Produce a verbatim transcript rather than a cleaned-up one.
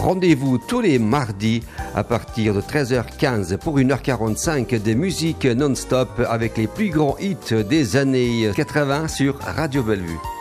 Rendez-vous tous les mardis à partir de treize heures quinze pour une heure quarante-cinq de musique non-stop avec les plus grands hits des années quatre-vingts sur Radio Bellevue.